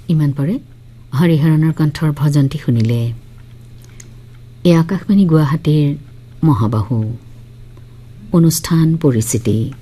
ইমান পৰে হৰিহৰণৰ কণ্ঠৰ ভজনটি শুনিলে। এই আকাশবাণী গুৱাহাটীৰ মহাবাহু অনুষ্ঠান পৰিচিতি।